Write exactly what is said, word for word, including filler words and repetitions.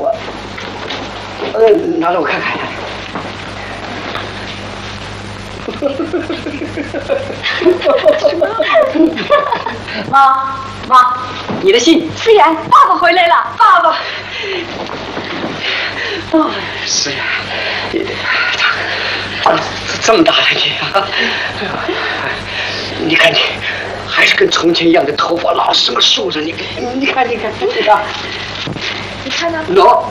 我，呃，拿着我看看。 妈妈， 你的信。 虽然爸爸回来了，爸爸。 哦，是呀，你他这么大了你啊！你看你，还是跟从前一样的头发老是个竖着，你你看你看你看。 你看呢 ？no。